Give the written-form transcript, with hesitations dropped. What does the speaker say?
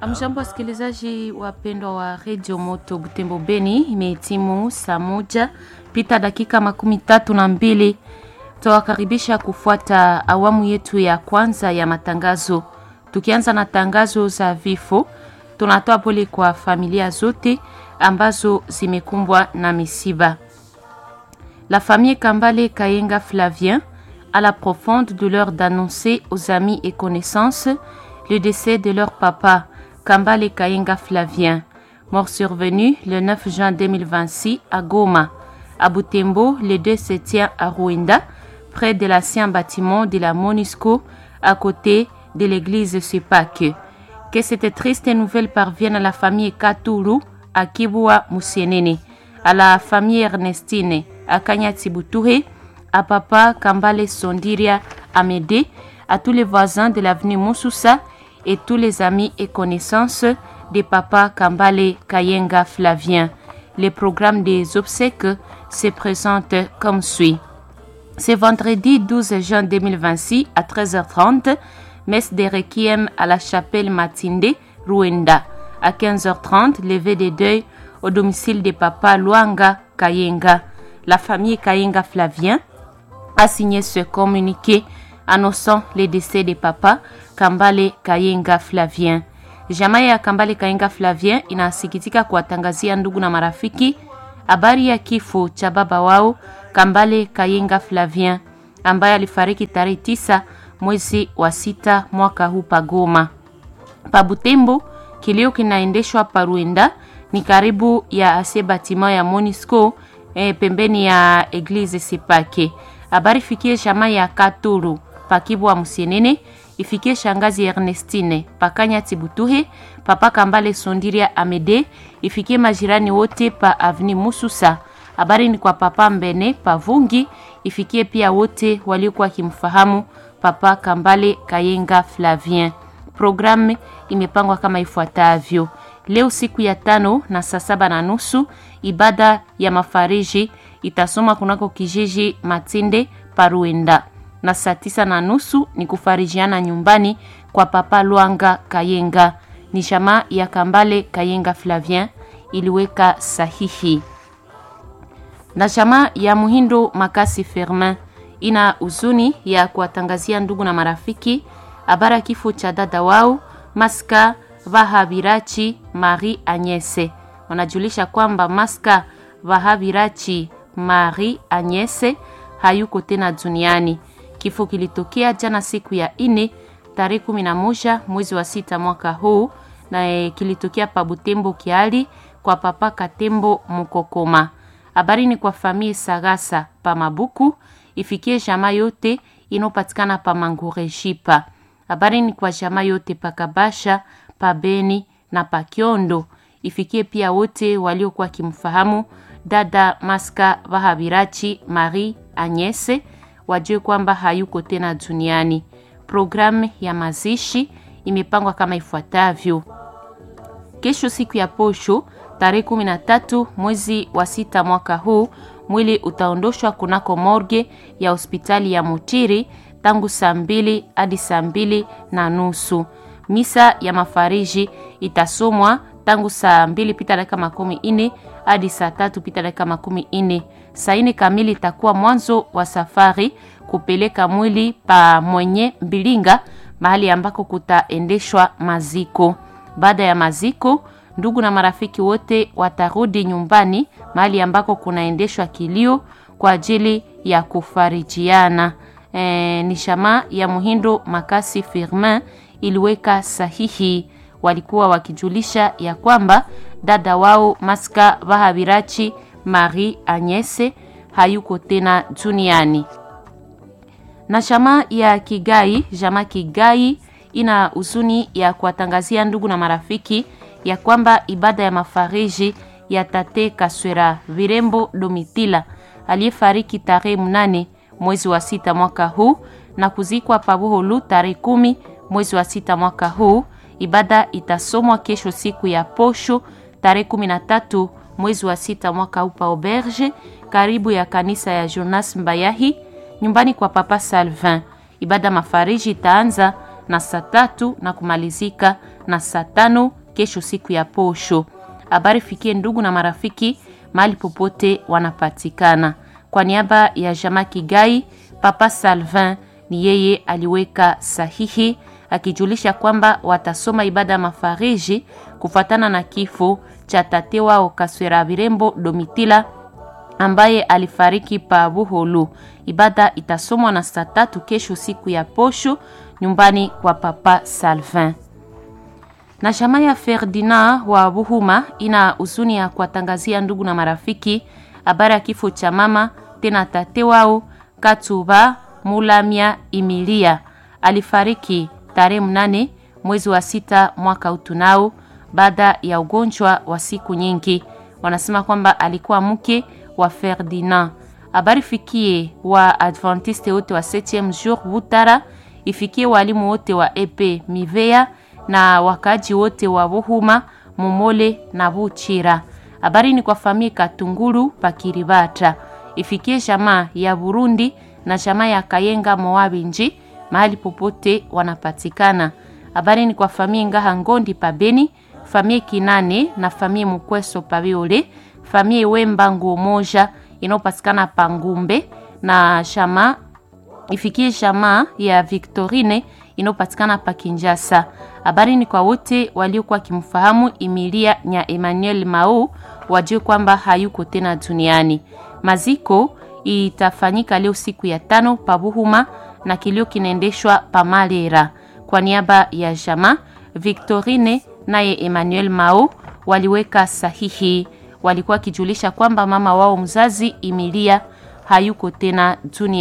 Amjambo wasikilizaji wapendwa wa Radio Moto Butembo Beni, imetimu saa 1 pita dakika 32. Tuwakaribisha kufuata awamu yetu ya kwanza ya matangazo. Tukianza na tangazo za vifo, tunatoa pole kwa familia zote ambazo zimekumbwa na misiba. La famille Kambale Kayenga Flavien a la profonde douleur d'annoncer aux amis et connaissances le décès de leur papa, Kambale Kayenga Flavien, mort survenu le 9 juin 2026 à Goma. À Butembo, le 2 se tient à Rwanda, près de l'ancien bâtiment de la MONUSCO, à côté de l'église Sepake. Que cette triste nouvelle parvienne à la famille Katuru, à Kibua Musienene, à la famille Ernestine, à Kanyati Boutouré, à papa Kambale Sondiria Amédé, à tous les voisins de l'avenue Moussoussa et tous les amis et connaissances de papa Kambale Kayenga Flavien. Les programmes des obsèques se présentent comme suit. C'est vendredi 12 juin 2026 à 13h30, messe de requiem à la chapelle Matinde, Rwanda. À 15h30, levée de deuil au domicile de papa Luanga Kayenga. La famille Kayenga Flavien a signé ce communiqué annonçant le décès de papa Kambale Kayenga Flavien. Jamaa ya Kambale Kayenga Flavien inasikitika kuwatangazia ndugu na marafiki habari ya kifo cha baba wao Kambale Kayenga Flavien ambaye alifariki tarehe 9 mwezi wa 6 mwaka huu pa Goma. Pa Butembo, kilio kinaendeshwa pa Rwanda, ni karibu ya ase batima ya MONUSCO pembeni ya eglise Sepake. Habari fikie jamaa ya Katuru pa Kibwa Musienene, ifikie shangazi Ernestine pa Kanyati Butuhe, papa Kambale Sondiria Amede, ifikie majirani wote pa avenue Mususa. Habari ni kwa papa Mbene pa Vungi, ifikie pia wote waliokuwa kimfahamu papa Kambale Kayenga Flavien. Programme imepangwa kama ifuatavyo. Leo siku ya 5 na saa 7:30 ibada ya mafariji itasoma kunako kijiji Matinde pa Rwanda. Na saa 9:30 ni kufarijiana nyumbani kwa papa Luanga Kayenga. Ni jamaa ya Kambale Kayenga Flavien iliweka sahihi. Na jamaa ya Muhindo Makasi Fermin ina uzuni ya kuwatangazia ndugu na marafiki habari kifo cha dada wao Maska Vahabirachi Marie Agnese. Wanajulisha kwamba Maska Vahabirachi Marie Agnese hayuko tena duniani. Kifo kilitokea jana siku ya 4 tarehe 11 mwezi wa 6 mwaka huu, na kilitokea pa Butembo Kiali kwa papa Katembo Mukokoma. Habari ni kwa familia Sagasa pa Mabuku, ifikie jamaa yote inopatikana pa Mangurejipa. Habari ni kwa jamaa yote pa Kabasha, pa Beni na pa Kiondo, ifikie pia wote waliokuwa kimfahamu dada Maska Vahabirachi Marie Agnese, wajue kwamba hayuko tena duniani. Programu ya mazishi imepangwa kama ifuatavyo. Kesho siku ya posho tarehe 13 mwezi wa 6 mwaka huu, mwili utaondoshwa kunako morgue ya hospitali ya Mutiri tangu saa 2 hadi saa 2:30. Misa ya mafariji itasomwa tangu saa 2 pita dakika 14 hadi saa 3 pita dakika 14. Saa 4 kamili itakuwa mwanzo wa safari kupeleka mwili pa Mwenye Mbilinga, mahali ambako kutaendeshwa maziko. Baada ya maziko, ndugu na marafiki wote watarudi nyumbani, mahali ambako kunaendeshwa kilio kwa ajili ya kufarijiana. Ni jamaa ya Muhindo Makasi Firmin iliweka sahihi. Walikuwa wakijulisha ya kwamba dada wao Maska Vahabirachi Marie Agnese hayuko tena duniani. Na jamaa ya Kigai, jamaa Kigai ina uzuni ya kuwatangazia ndugu na marafiki ya kwamba ibada ya mafariji ya tate Kaswera Virembo Domitila aliyefariki tarehe 8 mwezi wa 6 mwaka huu na kuzikwa pa Buholu tarehe 10 mwezi wa 6 mwaka huu. Ibada itasomwa kesho siku ya posho tarehe 13 mwezi wa 6 mwaka huu pa Auberge, karibu ya kanisa ya Jonas Mbayahi, nyumbani kwa papa Salvin. Ibada mafariji itaanza na saa 3 na kumalizika na saa 5 kesho siku ya posho. Habari fikie ndugu na marafiki mahali popote wanapatikana. Kwa niaba ya Jamaa Kigai, Papa Salvin ni yeye aliweka sahihi akijulisha kwamba watasoma ibada mafariji kufuatana na kifo cha tate wao Kaswera Birembo Domitila ambaye alifariki pa Buholu. Ibada itasomwa na saa 3 kesho siku ya posho nyumbani kwa Papa Salvin. Na jamaa ya Ferdinand wa Buhuma ina huzuni ya kuwatangazia ndugu na marafiki habari ya kifo cha mama tena tate wao Katuba Mulamia Emilia. Alifariki tarehe 8 mwezi wa 6 mwaka utunao baada ya ugonjwa wa siku nyingi. Wanasema kwamba alikuwa mke wa Ferdinand. Habari fikie wa Adventiste wote wa 7e jour Butara, ifikie walimu wote wa EP Mivea na wakaji wote wa Buhuma, Momole na Buchira. Habari ni kwa familia Katunguru Pakiribata, ifikie jamaa ya Burundi na jamaa ya Kayenga Moabinji mahali popote wanapatikana. Habari ni kwa familia Ngaha Ngondi Pabeni, familia Kinane na familia Mukweso Pabiole, familia Wemba Ngomoja inayopatikana Pangumbe na jamaa ifikie jamaa ya Victorine inayopatikana pa Kinjasa. Habari ni kwa wote waliokuwa kimfahamu Emilia nya Emmanuel Mao wajue kwamba hayuko tena duniani. Maziko itafanyika leo siku ya 5 pa Buhuma na kilio kinaendeshwa pa Malera. Kwa niaba ya jamaa Victorine naye Emmanuel Mao waliweka sahihi, walikuwa kijulisha kwamba mama wao mzazi Emilia hayuko tena duniani.